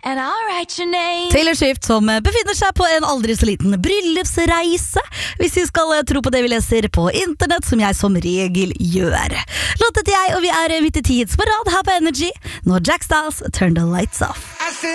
and I'll write your name. Taylor Swift som befinner seg på en aldri så liten bryllupsreise, hvis vi skal tro på det vi leser på internett, som jeg som regel gjør. Låtet jeg, og vi er midt i 10 hits på rad her på Energy. Nå Jack Styles, Turn the Lights Off.